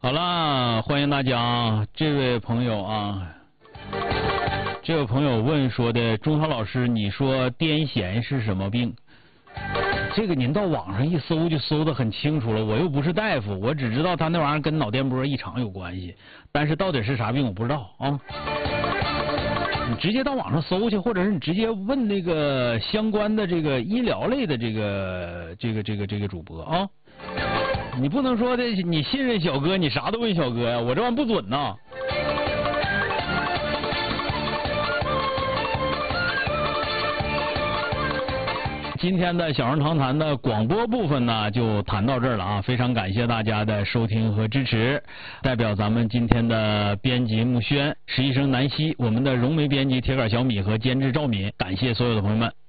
好了，欢迎大家。这位朋友啊，这位朋友问说的，钟涛老师，你说癫痫是什么病？这个您到网上一搜就搜得很清楚了，我又不是大夫，我只知道他那玩意儿跟脑电波异常有关系，但是到底是啥病我不知道啊。你直接到网上搜去，或者是你直接问那个相关的这个医疗类的这个主播啊。你不能说的你信任小哥，你啥都问小哥呀，我这玩意不准呐。今天的小声长谈的广播部分呢，就谈到这儿了啊！非常感谢大家的收听和支持。代表咱们今天的编辑木轩、实习生南希、我们的融媒编辑铁杆小米和监制赵敏，感谢所有的朋友们。